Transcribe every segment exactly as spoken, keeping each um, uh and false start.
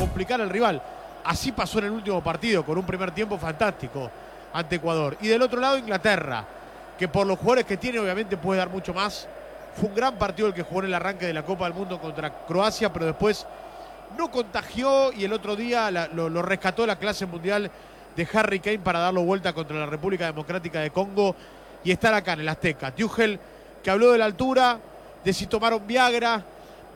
complicar al rival. Así pasó en el último partido, con un primer tiempo fantástico ante Ecuador. Y del otro lado, Inglaterra, que por los jugadores que tiene, obviamente puede dar mucho más. Fue un gran partido el que jugó en el arranque de la Copa del Mundo contra Croacia, pero después no contagió y el otro día la, lo, lo rescató la clase mundial de Harry Kane para darlo vuelta contra la República Democrática de Congo y estar acá en el Azteca. Tuchel, que habló de la altura, de si tomaron Viagra,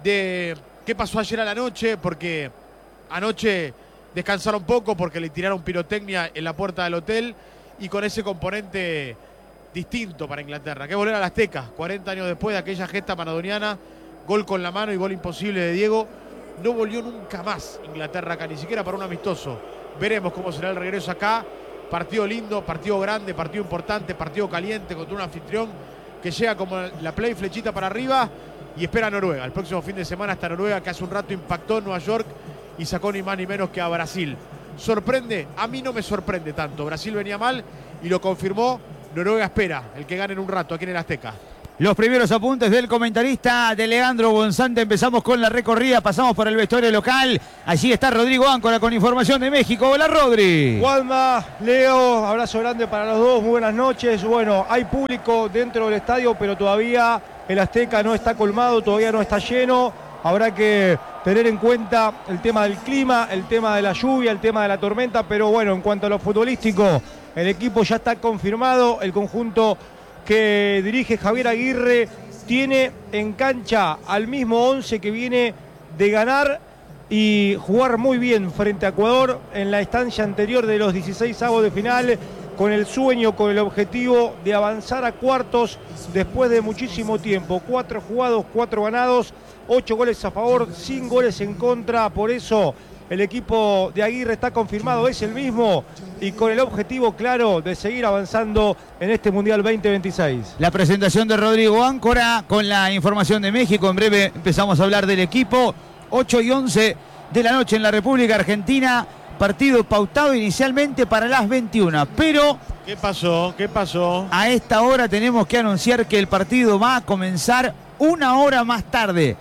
de qué pasó ayer a la noche, porque anoche descansaron poco porque le tiraron pirotecnia en la puerta del hotel, y con ese componente distinto para Inglaterra, que es volver al Azteca, cuarenta años después de aquella gesta maradoniana, gol con la mano y gol imposible de Diego. No volvió nunca más Inglaterra acá, ni siquiera para un amistoso. Veremos cómo será el regreso acá. Partido lindo, partido grande, partido importante, partido caliente contra un anfitrión que llega como la play flechita para arriba y espera a Noruega. El próximo fin de semana está Noruega, que hace un rato impactó en Nueva York y sacó ni más ni menos que a Brasil. ¿Sorprende? A mí no me sorprende tanto. Brasil venía mal y lo confirmó. Noruega espera el que gane en un rato aquí en el Azteca. Los primeros apuntes del comentarista de Leandro Gonzante. Empezamos con la recorrida, pasamos por el vestuario local. Allí está Rodrigo Áncora con información de México. Hola, Rodri. Juanma, Leo, abrazo grande para los dos, muy buenas noches. Bueno, hay público dentro del estadio, pero todavía el Azteca no está colmado, todavía no está lleno. Habrá que tener en cuenta el tema del clima, el tema de la lluvia, el tema de la tormenta, pero bueno, en cuanto a lo futbolístico, el equipo ya está confirmado, el conjunto que dirige Javier Aguirre tiene en cancha al mismo once que viene de ganar y jugar muy bien frente a Ecuador en la instancia anterior de los dieciséis avos de final, con el sueño, con el objetivo de avanzar a cuartos después de muchísimo tiempo. Cuatro jugados, cuatro ganados, ocho goles a favor, sin goles en contra. Por eso el equipo de Aguirre está confirmado, es el mismo y con el objetivo claro de seguir avanzando en este Mundial veinte veintiséis. La presentación de Rodrigo Áncora con la información de México. En breve empezamos a hablar del equipo. ocho y once de la noche en la República Argentina. Partido pautado inicialmente para las veintiuna, pero... ¿Qué pasó? ¿Qué pasó? A esta hora tenemos que anunciar que el partido va a comenzar una hora más tarde.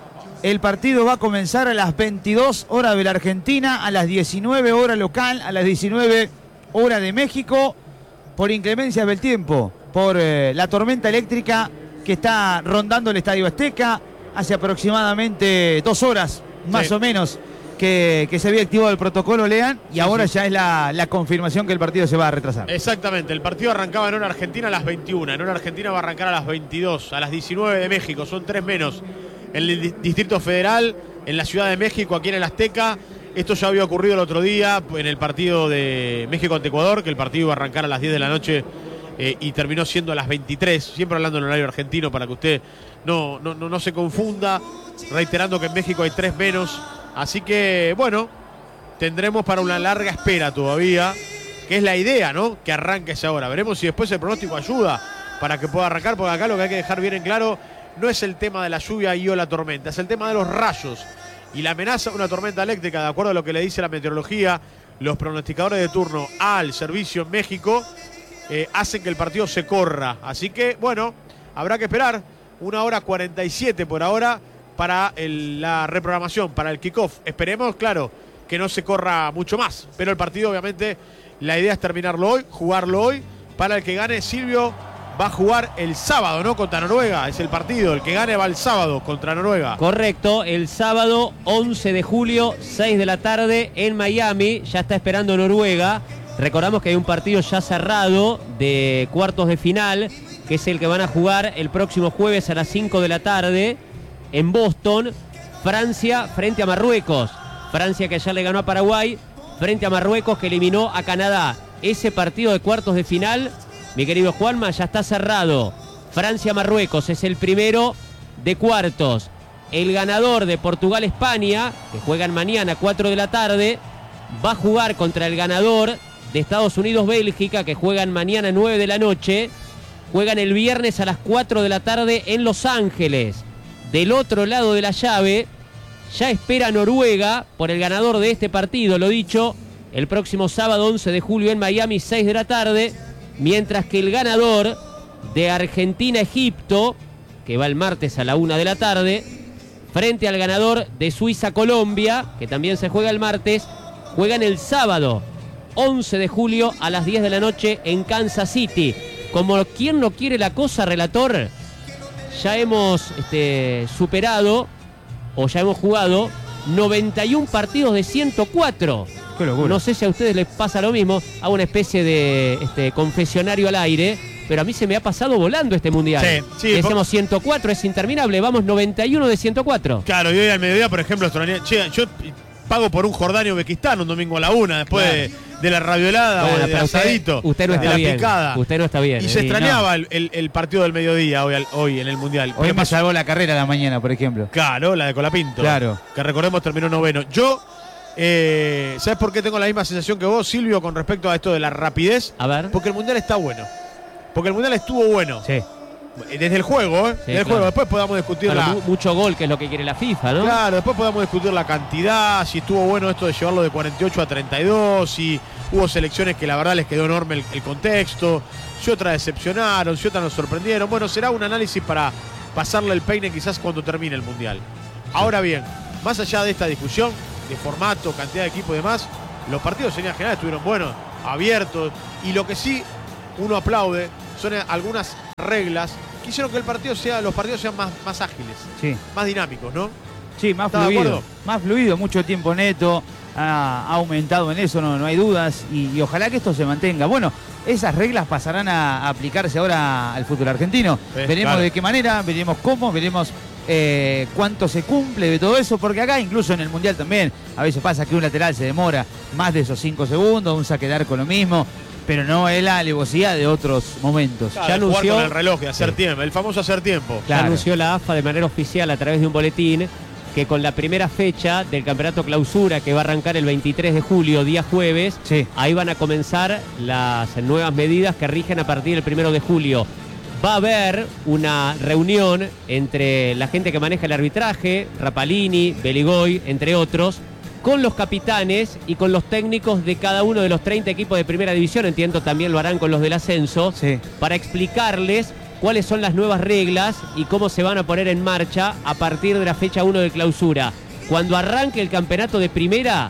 El partido va a comenzar a las veintidós horas de la Argentina, a las diecinueve hora local, a las diecinueve hora de México, por inclemencias del tiempo, por eh, la tormenta eléctrica que está rondando el Estadio Azteca. Hace aproximadamente dos horas, más sí. o menos, que, que se había activado el protocolo, Lean, y sí, ahora sí. ya es la, la confirmación que el partido se va a retrasar. Exactamente, el partido arrancaba en hora argentina a las veintiuna, en hora argentina va a arrancar a las veintidós, a las diecinueve de México, son tres menos. En el Distrito Federal, en la Ciudad de México, aquí en el Azteca. Esto ya había ocurrido el otro día en el partido de México ante Ecuador, que el partido iba a arrancar a las diez de la noche eh, y terminó siendo a las veintitrés, siempre hablando en horario argentino para que usted no, no, no, no se confunda, reiterando que en México hay tres menos. Así que, bueno, tendremos para una larga espera todavía, que es la idea, ¿no? Que arranque esa hora. Veremos si después el pronóstico ayuda para que pueda arrancar, porque acá lo que hay que dejar bien en claro no es el tema de la lluvia y o la tormenta, es el tema de los rayos y la amenaza de una tormenta eléctrica, de acuerdo a lo que le dice la meteorología, los pronosticadores de turno al servicio en México, eh, hacen que el partido se corra. Así que, bueno, habrá que esperar una hora cuarenta y siete por ahora para el, la reprogramación, para el kickoff. Esperemos, claro, que no se corra mucho más, pero el partido, obviamente, la idea es terminarlo hoy, jugarlo hoy. Para el que gane, Silvio va a jugar el sábado, ¿no? Contra Noruega, es el partido. El que gane va el sábado contra Noruega. Correcto, el sábado once de julio, seis de la tarde en Miami. Ya está esperando Noruega. Recordamos que hay un partido ya cerrado de cuartos de final, que es el que van a jugar el próximo jueves a las cinco de la tarde en Boston. Francia frente a Marruecos. Francia que ya le ganó a Paraguay, frente a Marruecos que eliminó a Canadá. Ese partido de cuartos de final, mi querido Juanma, ya está cerrado. Francia-Marruecos es el primero de cuartos. El ganador de Portugal-España, que juegan mañana cuatro de la tarde, va a jugar contra el ganador de Estados Unidos-Bélgica, que juegan mañana nueve de la noche. Juegan el viernes a las cuatro de la tarde en Los Ángeles. Del otro lado de la llave, ya espera Noruega por el ganador de este partido, lo dicho, el próximo sábado once de julio en Miami, seis de la tarde. Mientras que el ganador de Argentina-Egipto, que va el martes a la una de la tarde, frente al ganador de Suiza-Colombia, que también se juega el martes, juegan el sábado, once de julio a las diez de la noche en Kansas City. Como quien no quiere la cosa, relator, ya hemos este, superado, o ya hemos jugado, noventa y un partidos de ciento cuatro. Qué locura. No sé si a ustedes les pasa lo mismo, hago una especie de este, confesionario al aire, pero a mí se me ha pasado volando este mundial. Sí, sí, Decíamos ciento cuatro, es interminable, vamos noventa y uno de ciento cuatro. Claro, y hoy al mediodía, por ejemplo, extrañé- che, yo pago por un Jordania-Uzbekistán un domingo a la una, después Claro. de, de la raviolada Bueno, o del pero usted- asadito, usted no de está la bien, picada. usted no está bien, Y eh. se Sí, extrañaba el, el- el partido del mediodía hoy, al- hoy en el Mundial. Hoy ¿Qué me pasó? salvó la carrera a la mañana, por ejemplo. Claro, la de Colapinto. Claro. Que recordemos terminó noveno. Yo, eh, ¿sabes por qué tengo la misma sensación que vos, Silvio, con respecto a esto de la rapidez? A ver. Porque el Mundial está bueno. Porque el Mundial estuvo bueno. Sí. Desde el juego, ¿eh? Sí, Desde el claro. juego. Después podamos discutir Claro, la... mu- mucho gol, que es lo que quiere la FIFA, ¿no? Claro, después podemos discutir la cantidad, si estuvo bueno esto de llevarlo de cuarenta y ocho a treinta y dos, si hubo selecciones que la verdad les quedó enorme el, el contexto, si otras decepcionaron, si otras nos sorprendieron. Bueno, será un análisis para pasarle el peine quizás cuando termine el Mundial. Ahora bien, más allá de esta discusión de formato, cantidad de equipo y demás, los partidos en general estuvieron buenos, abiertos, y lo que sí uno aplaude son algunas reglas que hicieron que el partido sea, los partidos sean más, más ágiles, Sí. más dinámicos, ¿no? Sí, más ¿Está de fluido. acuerdo? Más fluido, mucho tiempo neto. Ha, ha aumentado en eso, no, no hay dudas. Y, y ojalá que esto se mantenga. Bueno, esas reglas pasarán a, a aplicarse ahora al fútbol argentino. Sí, veremos claro. de qué manera, veremos cómo, veremos eh, cuánto se cumple de todo eso. Porque acá, incluso en el Mundial también, a veces pasa que un lateral se demora más de esos cinco segundos, un saque de arco lo mismo. Pero no es la alevosidad de otros momentos. Claro, Ya de jugar anunció- con el reloj, de hacer Sí. tiempo, el famoso hacer tiempo. Claro. Ya anunció la A F A de manera oficial a través de un boletín que con la primera fecha del campeonato clausura que va a arrancar el veintitrés de julio, día jueves, Sí. ahí van a comenzar las nuevas medidas que rigen a partir del primero de julio. Va a haber una reunión entre la gente que maneja el arbitraje, Rapalini, Beligoy, entre otros, con los capitanes y con los técnicos de cada uno de los treinta equipos de primera división, entiendo también lo harán con los del ascenso, Sí. para explicarles cuáles son las nuevas reglas y cómo se van a poner en marcha a partir de la fecha uno de clausura. Cuando arranque el campeonato de primera,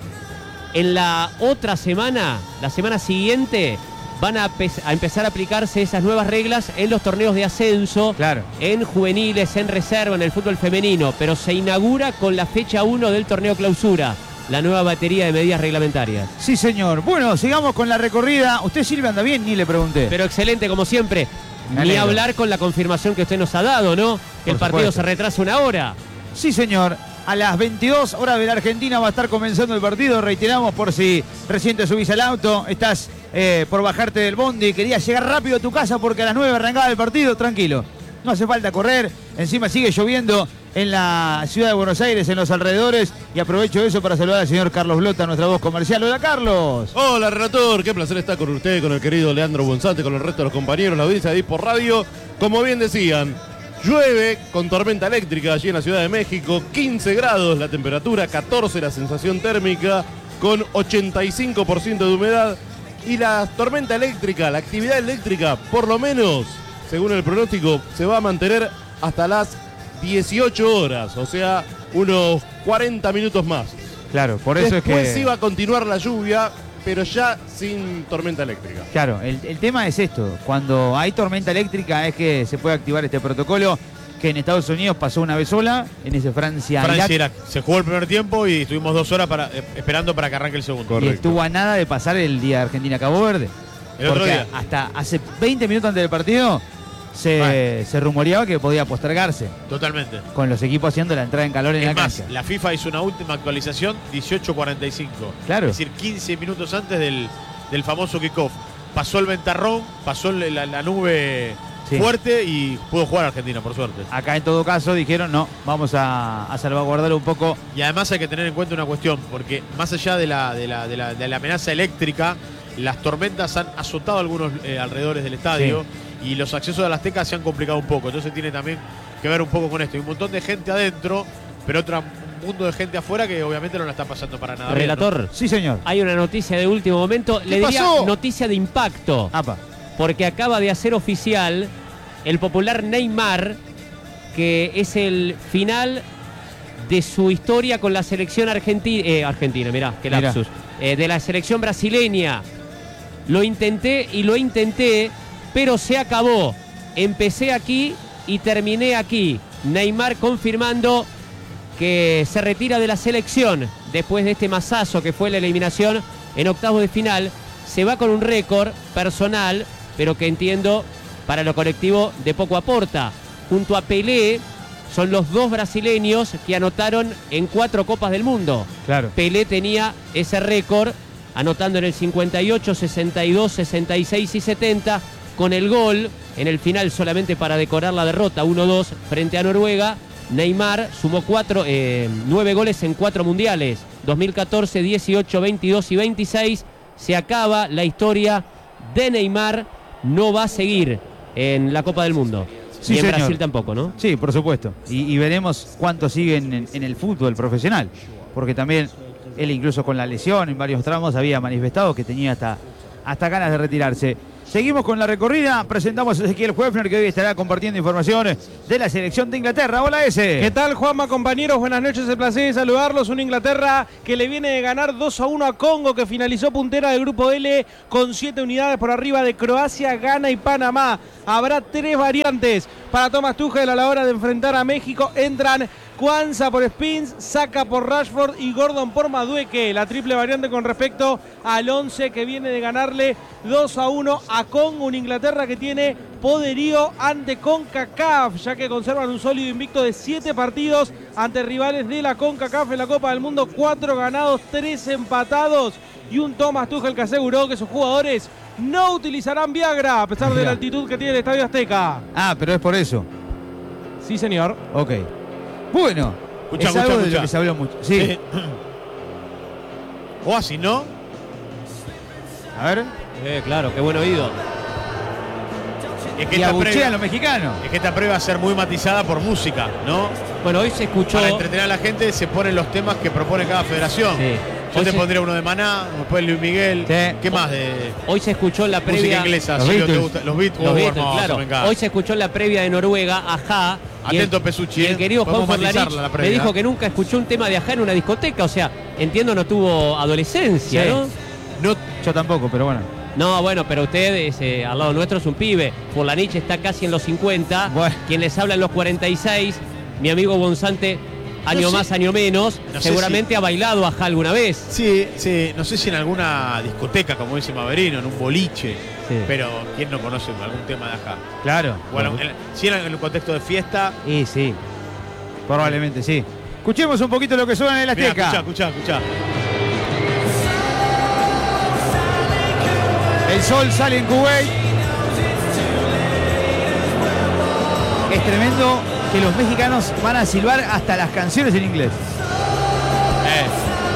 en la otra semana, la semana siguiente, van a, pe- a empezar a aplicarse esas nuevas reglas en los torneos de ascenso, Claro. en juveniles, en reserva, en el fútbol femenino, pero se inaugura con la fecha uno del torneo clausura, la nueva batería de medidas reglamentarias. Sí, señor. Bueno, sigamos con la recorrida. ¿Usted, Silvia, anda bien? Ni le pregunté. Pero excelente, como siempre. Me Ni alegro. hablar con la confirmación que usted nos ha dado, ¿no? Que el Por partido supuesto. se retrasa una hora. Sí, señor. A las veintidós horas de la Argentina va a estar comenzando el partido. Reiteramos por si recién te subís al auto, estás eh, por bajarte del bondi, querías llegar rápido a tu casa porque a las nueve arrancaba el partido, tranquilo. No hace falta correr, encima sigue lloviendo en la ciudad de Buenos Aires, en los alrededores, y aprovecho eso para saludar al señor Carlos Blota, nuestra voz comercial. Hola, Carlos. Hola, relator, qué placer estar con usted, con el querido Leandro Bonzante, con el resto de los compañeros, la audiencia de Por Radio. Como bien decían, llueve con tormenta eléctrica allí en la Ciudad de México, quince grados la temperatura, catorce la sensación térmica, con ochenta y cinco por ciento de humedad. Y la tormenta eléctrica, la actividad eléctrica, por lo menos, según el pronóstico, se va a mantener hasta las dieciocho horas, o sea, unos cuarenta minutos más. Claro, por eso Después es que... iba a continuar la lluvia, pero ya sin tormenta eléctrica. Claro, el, el tema es esto. Cuando hay tormenta eléctrica es que se puede activar este protocolo que en Estados Unidos pasó una vez sola, en ese Francia-Irak. Francia-Irak. Se jugó el primer tiempo y estuvimos dos horas para, eh, esperando para que arranque el segundo. Y Correcto. estuvo a nada de pasar el día de Argentina-Cabo Verde. El otro Porque día. hasta hace veinte minutos antes del partido se, se rumoreaba que podía postergarse, Totalmente. con los equipos haciendo la entrada en calor en Es la más, cancha. la FIFA hizo una última actualización dieciocho cuarenta y cinco. Claro. Es decir, quince minutos antes del, del famoso kickoff. Pasó el ventarrón, pasó la, la nube Sí. fuerte y pudo jugar Argentina, por suerte. Acá en todo caso dijeron no, vamos a, a salvaguardar un poco. Y además hay que tener en cuenta una cuestión, porque más allá de la, de la, de la, de la amenaza eléctrica, las tormentas han azotado algunos eh, alrededores del estadio y los accesos a la Azteca se han complicado un poco. Entonces tiene también que ver un poco con esto. Hay un montón de gente adentro, pero otro mundo de gente afuera que obviamente no la está pasando para nada bien, ¿no? Relator, Sí, señor. hay una noticia de último momento. Le diría pasó? noticia de impacto. Apa. Porque acaba de hacer oficial el popular Neymar, que es el final de su historia con la selección argentina, eh, argentina, mirá, qué lapsus, eh, de la selección brasileña. Lo intenté y lo intenté, pero se acabó. Empecé aquí y terminé aquí. Neymar confirmando que se retira de la selección después de este masazo que fue la eliminación en octavos de final. Se va con un récord personal, pero que entiendo para lo colectivo de poco aporta. Junto a Pelé, son los dos brasileños que anotaron en cuatro Copas del Mundo. Claro. Pelé tenía ese récord, anotando en el cincuenta y ocho, sesenta y dos, sesenta y seis y setenta, con el gol en el final solamente para decorar la derrota uno dos frente a Noruega. Neymar sumó cuatro, eh, nueve goles en cuatro mundiales, dos mil catorce, dieciocho, veintidós y veintiséis. Se acaba la historia de Neymar, no va a seguir en la Copa del Mundo. Sí, y en señor. Brasil tampoco, ¿no? Sí, por supuesto. Y, y veremos cuánto siguen en, en el fútbol profesional. Porque también él, incluso con la lesión en varios tramos, había manifestado que tenía hasta, hasta ganas de retirarse. Seguimos con la recorrida. Presentamos a Ezequiel Huefner, que hoy estará compartiendo informaciones de la selección de Inglaterra. Hola, ese. ¿Qué tal, Juanma, compañeros? Buenas noches, el placer de saludarlos. Una Inglaterra que le viene de ganar dos a uno a Congo, que finalizó puntera del grupo L con siete unidades por arriba de Croacia, Ghana y Panamá. Habrá tres variantes para Thomas Tuchel a la hora de enfrentar a México. Entran Kwanza por Spins, Saka por Rashford y Gordon por Madueke. La triple variante con respecto al once que viene de ganarle dos a uno a Congo. Una Inglaterra que tiene poderío ante CONCACAF, ya que conservan un sólido invicto de siete partidos ante rivales de la CONCACAF en la Copa del Mundo. cuatro ganados, tres empatados. Y un Thomas Tuchel que aseguró que sus jugadores no utilizarán Viagra a pesar de la altitud que tiene el Estadio Azteca. Ah, pero es por eso. Sí, señor. Ok. Bueno, Escuchá, es algo escuchá, de lo escuchá. que se habló mucho. Sí. Eh, o así, ¿no? A ver. Eh, claro, qué buen oído. Es que, Y esta abuchean previa, los mexicanos. es que esta prueba va a ser muy matizada por música, ¿no? Bueno, hoy se escuchó... Para entretener a la gente se ponen los temas que propone cada federación. Sí. Yo Hoy te se- pondría uno de Maná, después Luis Miguel. Sí. ¿Qué más de Hoy se escuchó en la música previa... inglesa? Los Sí, ¿te Beatles. gusta? Los Beatles. Los Oh, Beatles, hermoso, claro. me encanta. Hoy se escuchó en la previa de Noruega, Ajá. y Atento, el- Pesucci, Y el ¿eh? querido Juan Podemos Forlanich matizarla la me previa. dijo que nunca escuchó un tema de Ajá en una discoteca. O sea, entiendo no tuvo adolescencia, Sí. ¿no? No, Yo tampoco, pero bueno. No, bueno, pero usted es, eh, al lado nuestro es un pibe. Forlanich está casi en los cincuenta. Bueno. Quien les habla en los cuarenta y seis. Mi amigo Bonzante, año No sé- más, año menos. no sé seguramente ha bailado Ajá alguna vez. sí, sí, no sé si en alguna discoteca, como dice Maverino, en un boliche, Sí. pero ¿quién no conoce algún tema de Ajá? Claro. Bueno, en, si era en un contexto de fiesta. Y sí. Probablemente sí. Escuchemos un poquito lo que suena en el Mirá, Azteca. escuchá, escuchá, escuchá. El sol sale en Kuwait. Es tremendo que los mexicanos van a silbar hasta las canciones en inglés. Eh.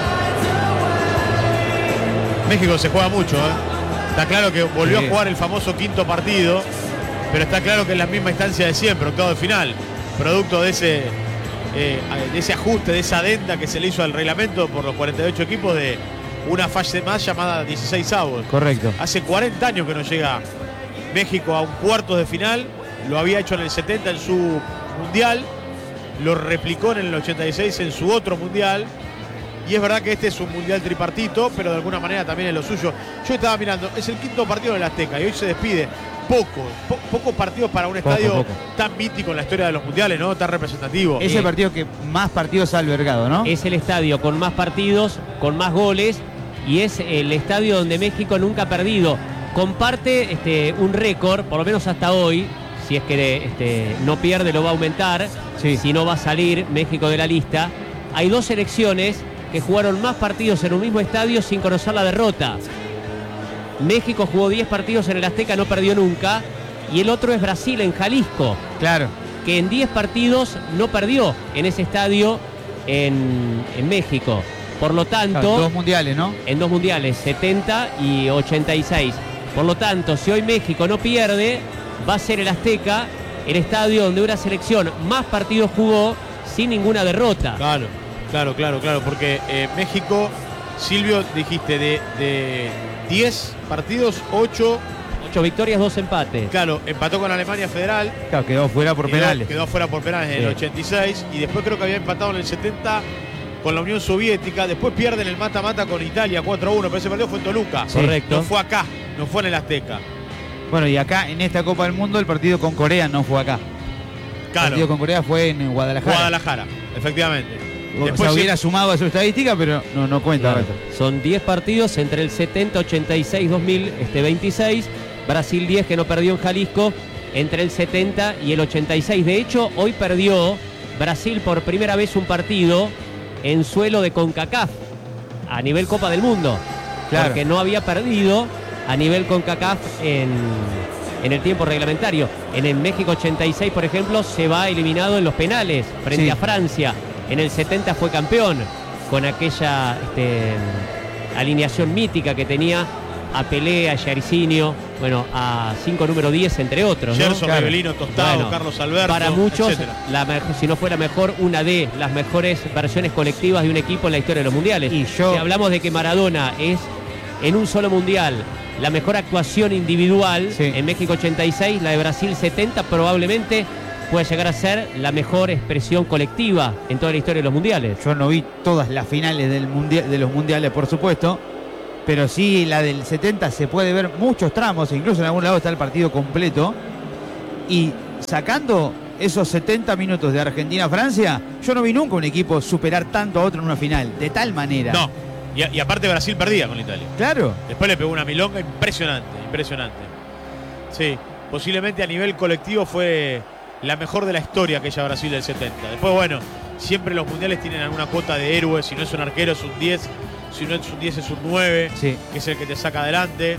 México se juega mucho, ¿eh? Está claro que volvió Sí. a jugar el famoso quinto partido, pero está claro que es la misma instancia de siempre, octavo de final. Producto de ese, eh, de ese ajuste, de esa adenda que se le hizo al reglamento por los cuarenta y ocho equipos de una fase más llamada dieciséis avos. Correcto. Hace cuarenta años que no llega México a un cuartos de final. Lo había hecho en el setenta en su mundial. Lo replicó en el ochenta y seis en su otro mundial. Y es verdad que este es un mundial tripartito, pero de alguna manera también es lo suyo. Yo estaba mirando, es el quinto partido del Azteca y hoy se despide. Pocos, po- pocos partidos para un Poco, estadio poco. tan mítico en la historia de los mundiales, ¿no? Tan representativo. Es el partido que más partidos ha albergado, ¿no? Es el estadio con más partidos, con más goles, y es el estadio donde México nunca ha perdido. Comparte este, un récord, por lo menos hasta hoy. Si es que este, no pierde, lo va a aumentar. Sí. Si no, va a salir México de la lista. Hay dos selecciones que jugaron más partidos en un mismo estadio sin conocer la derrota. México jugó diez partidos en el Azteca, no perdió nunca. Y el otro es Brasil en Jalisco, Claro. que en diez partidos no perdió en ese estadio en, en México. Por lo tanto, Claro, dos mundiales, ¿no? en dos mundiales, setenta y ochenta y seis. Por lo tanto, si hoy México no pierde, va a ser el Azteca, el estadio donde una selección más partidos jugó sin ninguna derrota. Claro, claro, claro, claro, porque eh, México, Silvio, dijiste, de, de diez partidos, ocho, ocho victorias, dos empates. Claro, empató con Alemania Federal. Claro, quedó fuera por quedó, penales. Quedó fuera por penales en Sí. el ochenta y seis. Y después creo que había empatado en el setenta con la Unión Soviética. Después pierden el mata-mata con Italia cuatro a uno. Pero ese partido fue en Toluca. Sí. Correcto. No fue acá, no fue en el Azteca. Bueno, y acá en esta Copa del Mundo el partido con Corea no fue acá. El Claro, partido con Corea fue en Guadalajara. Guadalajara, efectivamente. O Después sea, hubiera sí- sumado a su estadística, pero no, no cuenta. Claro. Son diez partidos entre el setenta, ochenta y seis, dos mil, este veintiséis. Brasil diez, que no perdió en Jalisco, entre el setenta y el ochenta y seis. De hecho, hoy perdió Brasil por primera vez un partido en suelo de CONCACAF a nivel Copa del Mundo. Claro. Porque no había perdido a nivel CONCACAF en, en el tiempo reglamentario. En el México ochenta y seis, por ejemplo, se va eliminado en los penales frente Sí. a Francia. En el setenta fue campeón con aquella este, alineación mítica que tenía a Pelé, a Jairzinho, bueno, a cinco número diez, entre otros, ¿no? Gerson, Claro. Rivelino, Tostado, Bueno, Carlos Alberto. Para muchos, etcétera. la mejor- si no fue la mejor, una de las mejores versiones colectivas de un equipo en la historia de los mundiales. Y yo- Si hablamos de que Maradona es en un solo mundial la mejor actuación individual, Sí. en México ochenta y seis, la de Brasil setenta, probablemente puede llegar a ser la mejor expresión colectiva en toda la historia de los mundiales. Yo no vi todas las finales del mundial, de los mundiales, por supuesto, pero sí la del setenta se puede ver muchos tramos, incluso en algún lado está el partido completo. Y sacando esos setenta minutos de Argentina-Francia, yo no vi nunca un equipo superar tanto a otro en una final, de tal manera. No, y, y aparte Brasil perdía con Italia. Claro. Después le pegó una milonga impresionante, impresionante. Sí, posiblemente a nivel colectivo fue la mejor de la historia aquella Brasil del setenta. Después, bueno, siempre los mundiales tienen alguna cuota de héroes. Si no es un arquero es un diez, si no es un diez es un nueve, Sí. que es el que te saca adelante.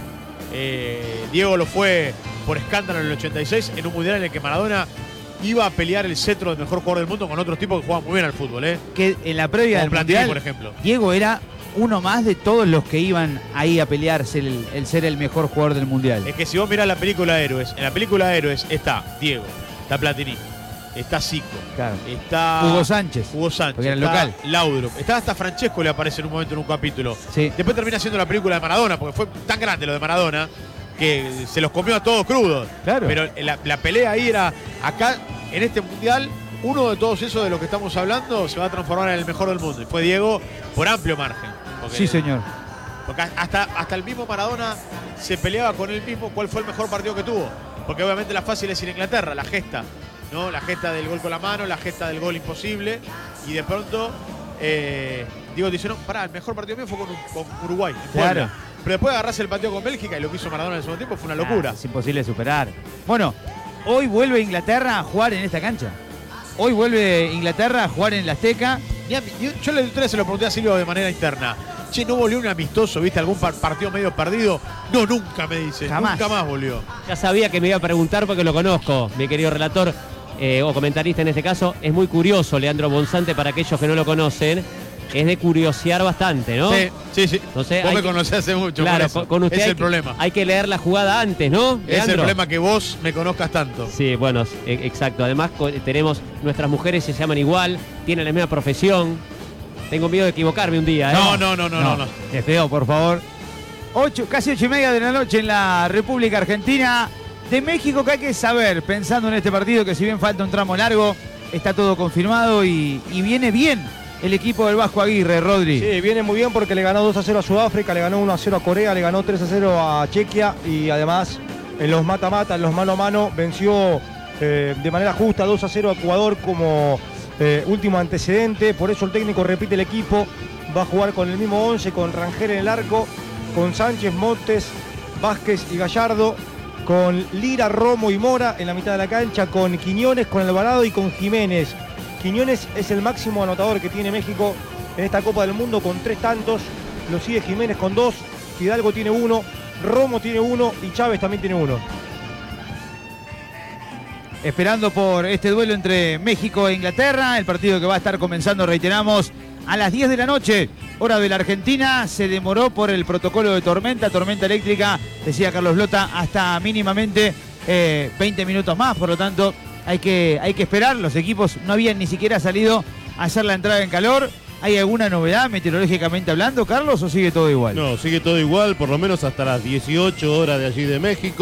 Eh, Diego lo fue por escándalo en el ochenta y seis, en un mundial en el que Maradona iba a pelear el cetro del mejor jugador del mundo con otros tipos que jugaban muy bien al fútbol, ¿eh? Que en la previa Como del Platini, mundial, por ejemplo. Diego era uno más de todos los que iban ahí a pelearse el, el ser el mejor jugador del mundial. Es que si vos mirás la película Héroes, en la película Héroes está Diego, está Platini, está Zico, Claro. está Hugo Sánchez. Hugo Sánchez, porque era el está local. Laudrup, está hasta Francesco, le aparece en un momento en un capítulo. Sí. Después termina siendo la película de Maradona, porque fue tan grande lo de Maradona que se los comió a todos crudos. Claro. Pero la, la pelea ahí era, acá en este mundial, uno de todos esos de los que estamos hablando se va a transformar en el mejor del mundo. Y fue Diego por amplio margen. Porque- Sí, señor. Porque hasta, hasta el mismo Maradona se peleaba con él mismo cuál fue el mejor partido que tuvo. Porque obviamente la fácil es ir a Inglaterra, la gesta, ¿no? La gesta del gol con la mano, la gesta del gol imposible. Y de pronto, eh, Diego dice, no, pará, el mejor partido mío fue con, con Uruguay, en Claro. Puebla. Pero después agarrarse el partido con Bélgica y lo que hizo Maradona en ese momento tiempo fue una locura. Ah, es imposible superar. Bueno, hoy vuelve Inglaterra a jugar en esta cancha. Hoy vuelve Inglaterra a jugar en la Azteca. Mirá, yo, yo la otra vez se lo pregunté a Silvio de manera interna. Che, ¿no volvió un amistoso? ¿Viste algún par- partido medio perdido? No, nunca, me dice. Jamás. Nunca más volvió. Ya sabía que me iba a preguntar porque lo conozco, mi querido relator eh, o comentarista en este caso. Es muy curioso, Leandro Bonzante, para aquellos que no lo conocen. Es de curiosear bastante, ¿no? Sí, sí, sí. Entonces, vos hay me que- conocés hace mucho. Claro, por eso. con, con usted es hay el que- problema. Hay que leer la jugada antes, ¿no? Es el Leandro? problema que vos me conozcas tanto. Sí, bueno, e- exacto. Además, co- tenemos, nuestras mujeres se llaman igual, tienen la misma profesión. Tengo miedo de equivocarme un día, ¿eh? No, no, no, no, no. no. Es feo, por favor. Ocho, casi ocho y media de la noche en la República Argentina. De México, que hay que saber, pensando en este partido, que si bien falta un tramo largo, está todo confirmado y, y viene bien el equipo del Vasco Aguirre, Rodri. Sí, viene muy bien porque le ganó dos a cero a Sudáfrica, le ganó uno a cero a Corea, le ganó tres a cero a Chequia y además en los mata-mata, en los mano a mano, venció eh, de manera justa dos a cero a Ecuador como eh, último antecedente. Por eso el técnico repite el equipo, va a jugar con el mismo once, con Rangel en el arco, con Sánchez, Montes, Vázquez y Gallardo, con Lira, Romo y Mora en la mitad de la cancha, con Quiñones, con Alvarado y con Jiménez. Quiñones es el máximo anotador que tiene México en esta Copa del Mundo con tres tantos. Lo sigue Jiménez con dos, Fidalgo tiene uno, Romo tiene uno y Chávez también tiene uno. Esperando por este duelo entre México e Inglaterra, el partido que va a estar comenzando, reiteramos, a las diez de la noche, hora de la Argentina. Se demoró por el protocolo de tormenta, tormenta eléctrica, decía Carlos Lota, hasta mínimamente eh, veinte minutos más, por lo tanto hay que, hay que esperar. Los equipos no habían ni siquiera salido a hacer la entrada en calor. ¿Hay alguna novedad meteorológicamente hablando, Carlos, o sigue todo igual? No, sigue todo igual, por lo menos hasta las dieciocho horas de allí de México.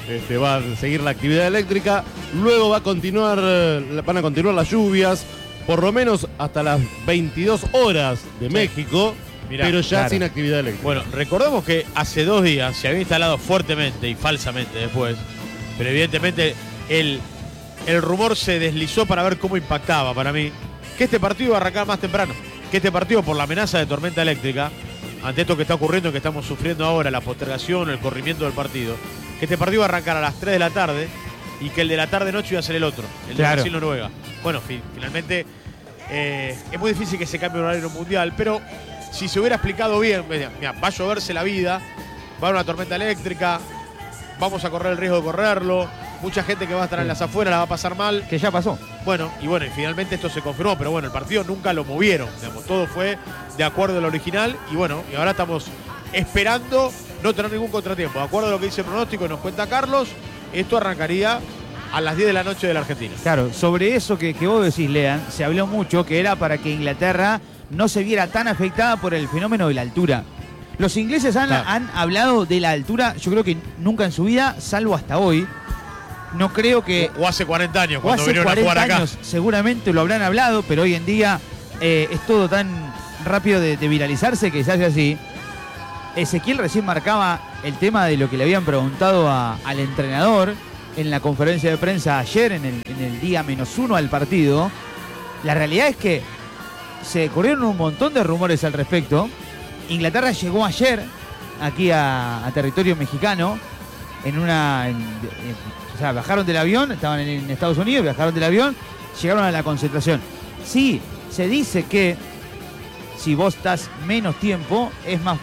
este, va a seguir la actividad eléctrica. Luego va a continuar, eh, van a continuar las lluvias, por lo menos hasta las veintidós horas de sí. México, Mirá, pero ya claro. sin actividad eléctrica. Bueno, recordemos que hace dos días se había instalado fuertemente y falsamente después, pero evidentemente el, el rumor se deslizó para ver cómo impactaba para mí, que este partido iba a arrancar más temprano, que este partido por la amenaza de tormenta eléctrica, ante esto que está ocurriendo, que estamos sufriendo ahora, la postergación, el corrimiento del partido, que este partido iba a arrancar a las tres de la tarde y que el de la tarde-noche iba a ser el otro, el claro. de Brasil-Noruega. Bueno, fin, finalmente eh, es muy difícil que se cambie el horario mundial, pero si se hubiera explicado bien, mira, va a lloverse la vida, va a haber una tormenta eléctrica, vamos a correr el riesgo de correrlo, mucha gente que va a estar en las afueras la va a pasar mal. Que ya pasó. Bueno, y bueno, y finalmente esto se confirmó, pero bueno, el partido nunca lo movieron, digamos, todo fue de acuerdo al original y bueno, y ahora estamos esperando no tener ningún contratiempo. De acuerdo a lo que dice el pronóstico, nos cuenta Carlos, esto arrancaría a las diez de la noche de la Argentina. Claro, sobre eso que, que vos decís, Lean, se habló mucho que era para que Inglaterra no se viera tan afectada por el fenómeno de la altura. Los ingleses han, claro. han hablado de la altura, yo creo que nunca en su vida, salvo hasta hoy. No creo que... O hace cuarenta años, cuando vinieron a jugar acá. Años, seguramente lo habrán hablado, pero hoy en día eh, es todo tan rápido de, de viralizarse que se hace así. Ezequiel recién marcaba el tema de lo que le habían preguntado a, al entrenador en la conferencia de prensa ayer, en el, en el día menos uno al partido. La realidad es que se corrieron un montón de rumores al respecto. Inglaterra llegó ayer aquí a, a territorio mexicano en una... En, en, o sea, bajaron del avión, estaban en, en Estados Unidos, viajaron del avión, llegaron a la concentración. Sí, se dice que si vos estás menos tiempo, es más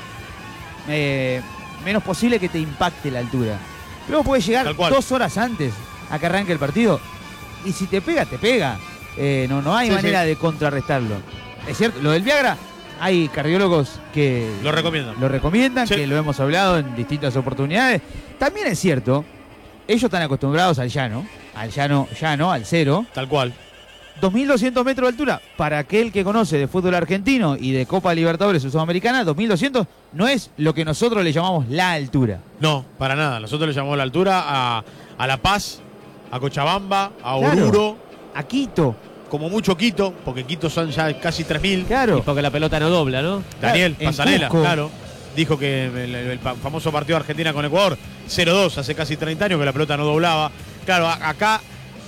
eh, menos posible que te impacte la altura. Luego puedes llegar dos horas antes a que arranque el partido. Y si te pega, te pega. Eh, no, no hay sí, manera sí. de contrarrestarlo. Es cierto, lo del Viagra, hay cardiólogos que lo recomiendan. Lo recomiendan, sí. que lo hemos hablado en distintas oportunidades. También es cierto, ellos están acostumbrados al llano, al llano, llano, al cero. Tal cual. dos mil doscientos metros de altura, para aquel que conoce de fútbol argentino y de Copa Libertadores o Sudamericana, dos mil doscientos no es lo que nosotros le llamamos la altura. No, para nada. Nosotros le llamamos la altura a, a La Paz, a Cochabamba, a Oruro. Claro. A Quito. Como mucho Quito, porque Quito son ya casi tres mil. Claro. Y porque la pelota no dobla, ¿no? Daniel En Pasarela, Cusco. claro. Dijo que el, el famoso partido de Argentina con Ecuador, cero dos, hace casi treinta años que la pelota no doblaba. Claro, a, acá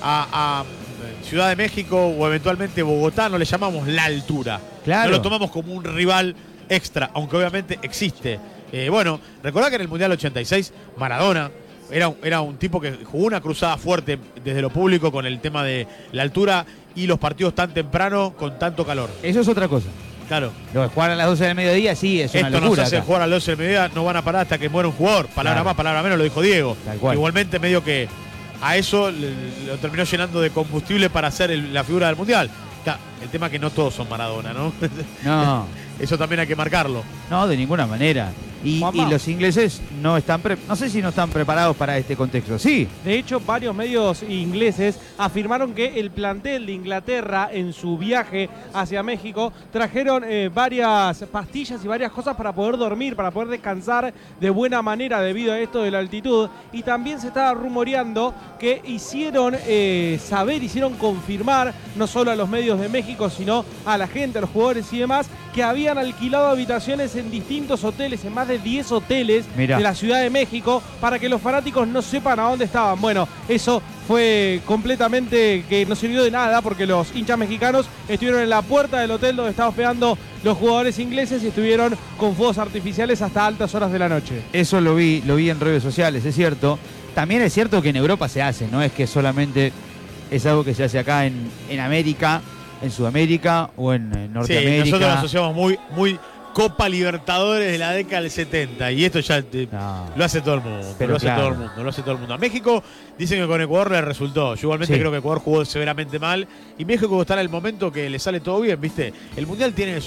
a, a Ciudad de México o eventualmente Bogotá no le llamamos la altura. Claro. No lo tomamos como un rival extra, aunque obviamente existe. Eh, bueno, recordá que en el Mundial ochenta y seis, Maradona era, era un tipo que jugó una cruzada fuerte desde lo público con el tema de la altura y los partidos tan temprano con tanto calor. Eso es otra cosa. Claro. Lo de jugar a las doce del mediodía, sí, es una Esto locura. nos hace acá. jugar a las doce del mediodía, no van a parar hasta que muera un jugador. Palabra Claro. más, palabra menos, lo dijo Diego. Tal cual. Igualmente medio que a eso le- lo terminó llenando de combustible para hacer el- la figura del Mundial. Claro, el tema es que no todos son Maradona, ¿no? No, Eso también hay que marcarlo. no, de ninguna manera. Y, Juanma. y los ingleses no están, pre- no sé si no están preparados para este contexto. Sí, De hecho, varios medios ingleses afirmaron que el plantel de Inglaterra en su viaje hacia México trajeron eh, varias pastillas y varias cosas para poder dormir, para poder descansar de buena manera debido a esto de la altitud. Y también se estaba rumoreando que hicieron eh, saber, hicieron confirmar, no solo a los medios de México, sino a la gente, a los jugadores y demás, que habían alquilado habitaciones en distintos hoteles, en más de diez hoteles Mirá. de la Ciudad de México, para que los fanáticos no sepan a dónde estaban. Bueno, eso fue completamente que no sirvió de nada, porque los hinchas mexicanos estuvieron en la puerta del hotel donde estaban hospedando los jugadores ingleses y estuvieron con fuegos artificiales hasta altas horas de la noche. eso lo vi, lo vi en redes sociales, es cierto. También es cierto que en Europa se hace, no es que solamente es algo que se hace acá en, en América, en Sudamérica o en, en Sí, Norteamérica. nosotros lo asociamos muy, muy Copa Libertadores de la década del setenta. Y esto ya te- No. lo hace todo el mundo. Pero lo hace claro. todo el mundo. Lo hace todo el mundo. A México dicen que con Ecuador le resultó. Yo igualmente Sí. creo que Ecuador jugó severamente mal. Y México está en el momento que le sale todo bien, ¿viste? El Mundial tiene eso.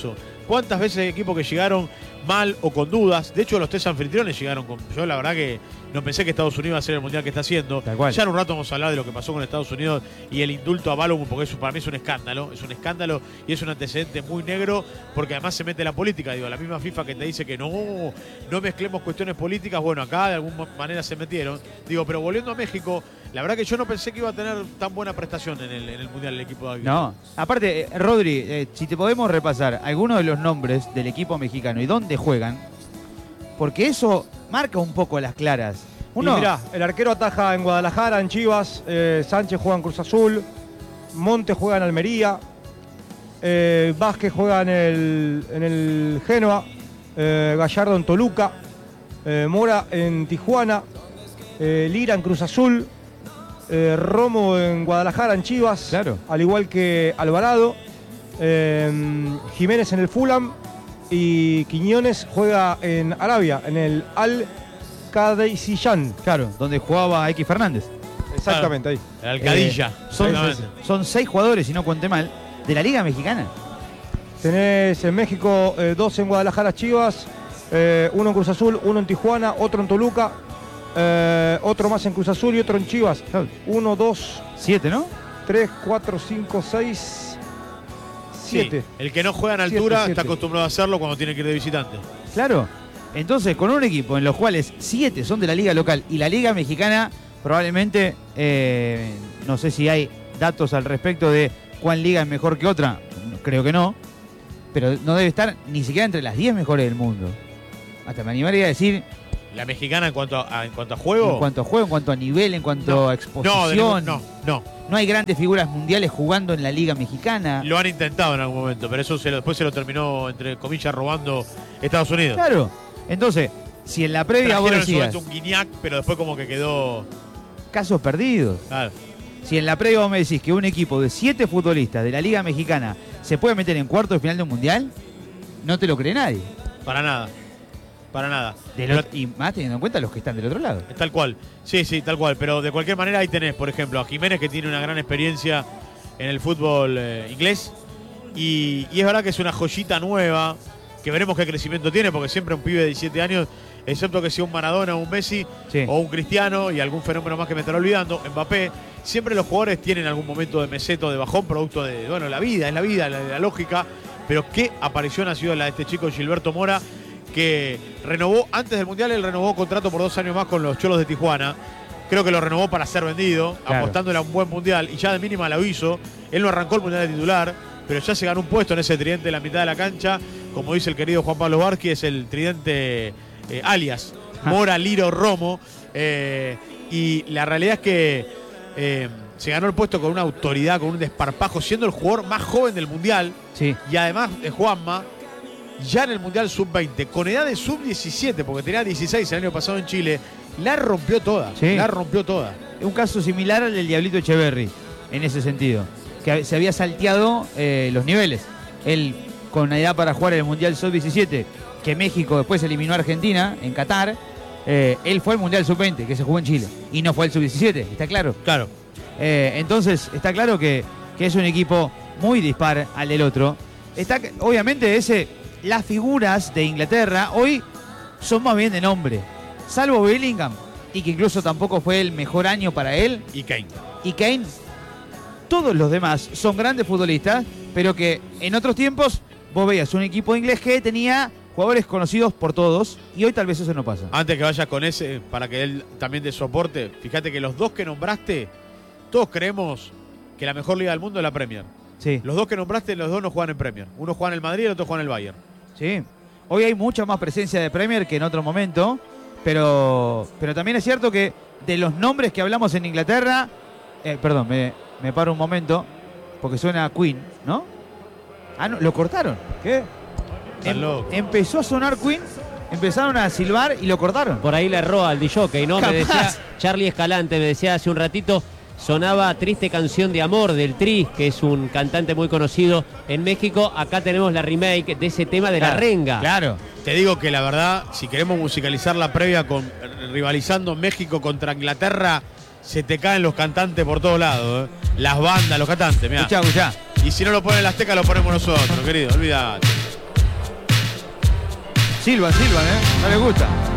¿Cuántas veces hay equipos que llegaron mal o con dudas? De hecho, los tres anfitriones llegaron con... Yo la verdad que no pensé que Estados Unidos iba a ser el mundial que está haciendo. Tal cual. Ya en un rato vamos a hablar de lo que pasó con Estados Unidos y el indulto a Balogun, porque eso para mí es un escándalo. Es un escándalo y es un antecedente muy negro, porque además se mete la política. Digo, la misma FIFA que te dice que no, no mezclemos cuestiones políticas. Bueno, acá de alguna manera se metieron. Digo, pero volviendo a México, la verdad que yo no pensé que iba a tener tan buena prestación en el, en el mundial el equipo de Aguirre. No, aparte, eh, Rodri, eh, si te podemos repasar algunos de los nombres del equipo mexicano y dónde juegan, porque eso marca un poco las claras. Uno, Y mirá, el arquero ataja en Guadalajara, en Chivas, eh, Sánchez juega en Cruz Azul, Montes juega en Almería, eh, Vázquez juega en el, en el Genoa, eh, Gallardo en Toluca, eh, Mora en Tijuana, eh, Lira en Cruz Azul, eh, Romo en Guadalajara, en Chivas, Claro. al igual que Alvarado, eh, Jiménez en el Fulham y Quiñones juega en Arabia, en el Al Qadisiyah. claro, donde jugaba X Fernández. Exactamente, ahí. El Alcadilla. Eh, son, exactamente. son seis jugadores, si no cuente mal, de la Liga Mexicana. Tenés en México eh, dos en Guadalajara, Chivas, eh, uno en Cruz Azul, uno en Tijuana, otro en Toluca, eh, otro más en Cruz Azul y otro en Chivas. Uno, dos, Siete, ¿no? tres, cuatro, cinco, seis, siete. Sí, el que no juega en Siete, altura siete. está acostumbrado a hacerlo cuando tiene que ir de visitante. Claro. Entonces, con un equipo en los cuales siete son de la Liga local y la Liga Mexicana, probablemente, eh, no sé si hay datos al respecto de cuál liga es mejor que otra, creo que no, pero no debe estar ni siquiera entre las diez mejores del mundo. Hasta me animaría a decir, La mexicana en cuanto a, en cuanto a juego. en cuanto a juego, en cuanto a nivel, en cuanto no, a no, de exposición. ningún- no, no. No hay grandes figuras mundiales jugando en la Liga Mexicana. Lo han intentado en algún momento, pero eso se lo- después se lo terminó, entre comillas, robando Estados Unidos. Claro. Entonces, si en la previa vos Trajeron en su decías, momento un Guiñac, pero después como que quedó. casos perdidos. Claro. Si en la previa vos me decís que un equipo de siete futbolistas de la Liga Mexicana se puede meter en cuarto de final de un mundial, no te lo cree nadie. Para nada. Para nada. Del Pero- ot- y más teniendo en cuenta los que están del otro lado. Tal cual. Sí, sí, tal cual. Pero de cualquier manera ahí tenés, por ejemplo, a Jiménez, que tiene una gran experiencia en el fútbol eh, inglés. Y, y es verdad que es una joyita nueva, que veremos qué crecimiento tiene, porque siempre un pibe de diecisiete años, excepto que sea un Maradona, un Messi, Sí. o un Cristiano, y algún fenómeno más que me estaré olvidando, Mbappé, siempre los jugadores tienen algún momento de meseto, de bajón, producto de, bueno, la vida, es la vida, la, la lógica. Pero qué aparición ha sido la de este chico Gilberto Mora, que renovó, antes del Mundial, él renovó contrato por dos años más con los Cholos de Tijuana. Creo que lo renovó para ser vendido, Claro. apostándole a un buen Mundial, y ya de mínima lo hizo. Él no arrancó el Mundial de titular, pero ya se ganó un puesto en ese tridente de la mitad de la cancha. Como dice el querido Juan Pablo Barqui, es el tridente eh, alias Mora, Liro, Romo. eh, y la realidad es que eh, se ganó el puesto con una autoridad, con un desparpajo, siendo el jugador más joven del Mundial. Sí. Y además de Juanma, ya en el Mundial sub veinte, con edad de sub diecisiete, porque tenía dieciséis el año pasado en Chile, la rompió toda. Sí. La rompió toda. Un caso similar al del Diablito Echeverry, en ese sentido. Que se había salteado eh, los niveles. Él, con edad para jugar en el Mundial sub diecisiete, que México después eliminó a Argentina en Qatar, eh, él fue al Mundial sub veinte, que se jugó en Chile. Y no fue el sub diecisiete, ¿está claro? Claro. Eh, entonces, está claro que, que es un equipo muy dispar al del otro. Está, obviamente, ese, las figuras de Inglaterra hoy son más bien de nombre. Salvo Bellingham, y que incluso tampoco fue el mejor año para él. Y Kane. Y Kane, todos los demás son grandes futbolistas, pero que en otros tiempos vos veías un equipo inglés que tenía jugadores conocidos por todos, y hoy tal vez eso no pasa. Antes que vayas con ese, para que él también dé soporte, fíjate que los dos que nombraste, todos creemos que la mejor liga del mundo es la Premier. Sí, Los dos que nombraste, los dos no juegan en Premier. Uno juega en el Madrid y el otro juega en el Bayern. sí. Hoy hay mucha más presencia de Premier que en otro momento, pero, pero también es cierto que de los nombres que hablamos en Inglaterra, eh, perdón, me, me paro un momento, porque suena Queen, ¿no? Ah, no, lo cortaron. ¿Qué? Están Em- locos. empezó a sonar Queen, empezaron a silbar y lo cortaron. Por ahí le erró al disjockey, ¿no? Capaz. Me decía Charlie Escalante, me decía hace un ratito, sonaba Triste Canción de Amor del Tri, que es un cantante muy conocido en México. Acá tenemos la remake de ese tema de La Claro, Renga. Claro. Te digo que la verdad, si queremos musicalizar la previa con rivalizando México contra Inglaterra, se te caen los cantantes por todos lados, ¿eh? Las bandas, los cantantes, mirá. Escuchá, escuchá. Y si no lo ponen las tecas, lo ponemos nosotros, querido, olvídate. Silban, silban, ¿eh? No les gusta.